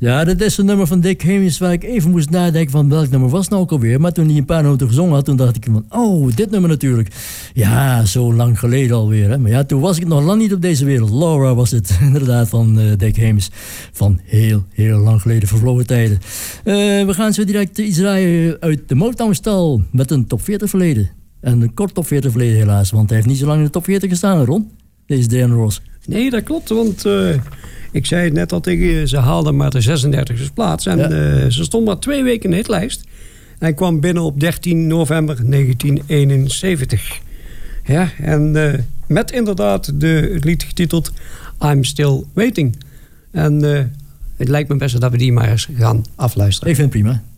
Ja, dat is een nummer van Dick Haymes waar ik even moest nadenken van welk nummer was het nou ook alweer. Maar toen hij een paar noten gezongen had, toen dacht ik van, oh, dit nummer natuurlijk. Ja, zo lang geleden alweer. Hè. Maar ja, toen was ik nog lang niet op deze wereld. Laura was het, inderdaad, van Dick Haymes. Van heel, heel lang geleden, vervlogen tijden. We gaan zo direct iets draaien uit de Motown-stal met een top 40 verleden. En een kort top 40 verleden helaas, want hij heeft niet zo lang in de top 40 gestaan, Ron. Deze Diana Ross. Nee, dat klopt, want ik zei het net al tegen je, ze haalde maar de 36e plaats. En ze stond maar 2 weken in de hitlijst. Hij kwam binnen op 13 november 1971. Ja, en met inderdaad het lied getiteld I'm Still Waiting. En het lijkt me best dat we die maar eens gaan afluisteren. Ik vind het prima.